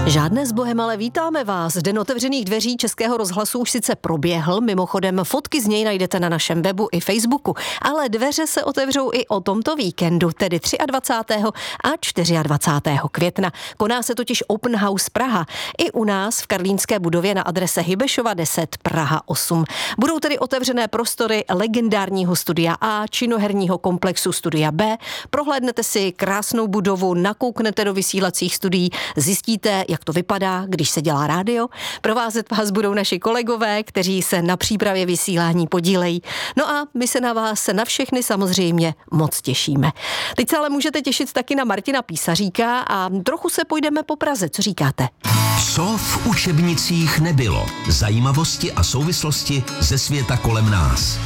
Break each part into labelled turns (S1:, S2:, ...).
S1: Žádné s Bohem, ale vítáme vás. Den otevřených dveří Českého rozhlasu už sice proběhl, mimochodem fotky z něj najdete na našem webu i Facebooku, ale dveře se otevřou i o tomto víkendu, tedy 23. a 24. května. Koná se totiž Open House Praha. I u nás v karlínské budově na adrese Hybešova 10 Praha 8. Budou tedy otevřené prostory legendárního studia A, činoherního komplexu studia B. Prohlédnete si krásnou budovu, nakouknete do vysílacích studií, zjistíte, jak to vypadá, když se dělá rádio. Provázet vás budou naši kolegové, kteří se na přípravě vysílání podílejí. No a my se na vás na všechny samozřejmě moc těšíme. Teď se ale můžete těšit taky na Martina Písaříka a trochu se pojdeme po Praze. Co říkáte?
S2: Co v učebnicích nebylo? Zajímavosti a souvislosti ze světa kolem nás.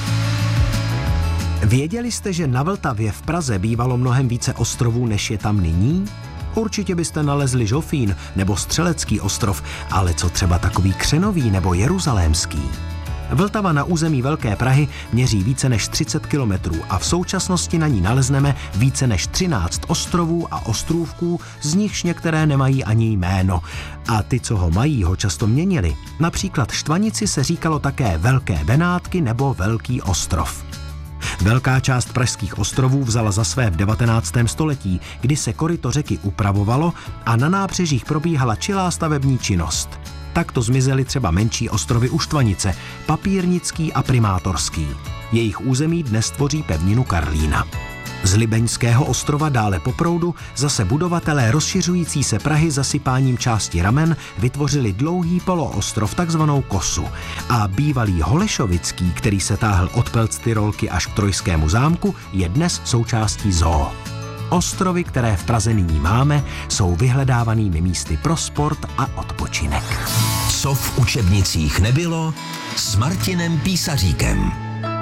S3: Věděli jste, že na Vltavě v Praze bývalo mnohem více ostrovů, než je tam nyní? Určitě byste nalezli Žofín nebo Střelecký ostrov, ale co třeba takový Křenový nebo Jeruzalémský? Vltava na území Velké Prahy měří více než 30 kilometrů a v současnosti na ní nalezneme více než 13 ostrovů a ostrůvků, z nichž některé nemají ani jméno. A ty, co ho mají, ho často měnili. Například Štvanici se říkalo také Velké Benátky nebo Velký ostrov. Velká část pražských ostrovů vzala za své v 19. století, kdy se koryto řeky upravovalo a na nábřežích probíhala čilá stavební činnost. Takto zmizely třeba menší ostrovy u Štvanice, Papírnický a Primátorský. Jejich území dnes tvoří pevninu Karlína. Z Libeňského ostrova dále po proudu zase budovatelé rozšiřující se Prahy zasypáním části ramen vytvořili dlouhý poloostrov, takzvanou kosu. A bývalý Holešovický, který se táhl od Pelctyrolky až k Trojskému zámku, je dnes součástí zoo. Ostrovy, které v Praze nyní máme, jsou vyhledávanými místy pro sport a odpočinek.
S2: Co v učebnicích nebylo s Martinem Písaříkem.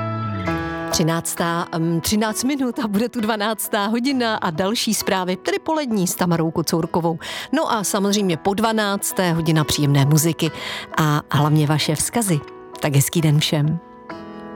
S1: 13 minut a bude tu 12. hodina a další zprávy, tedy polední s Tamarou Kocourkovou. No a samozřejmě po 12. hodina příjemné muziky a hlavně vaše vzkazy. Tak hezký den všem.